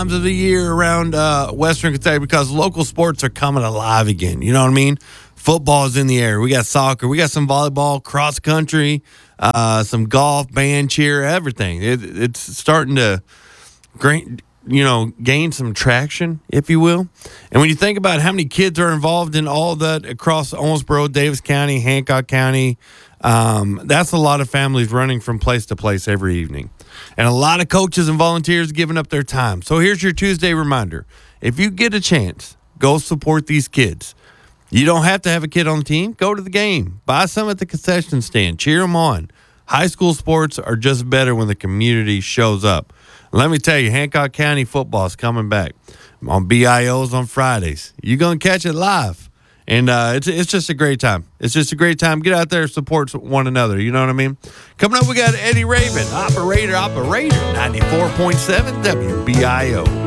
times of the year around Western Kentucky because local sports are coming alive again. You know what I mean? Football is in the air. We got soccer. We got some volleyball, cross country, some golf, band, cheer, everything. It's starting to gain some traction, if you will. And when you think about how many kids are involved in all that across Owensboro, Davis County, Hancock County, that's a lot of families running from place to place every evening. And a lot of coaches and volunteers giving up their time. So here's your Tuesday reminder. If you get a chance, go support these kids. You don't have to have a kid on the team. Go to the game. Buy some at the concession stand. Cheer them on. High school sports are just better when the community shows up. Let me tell you, Hancock County football is coming back on BIOs on Fridays. You're going to catch it live. And it's just a great time. It's just a great time. Get out there, support one another. You know what I mean? Coming up, we got Eddie Raven, Operator, 94.7 WBIO.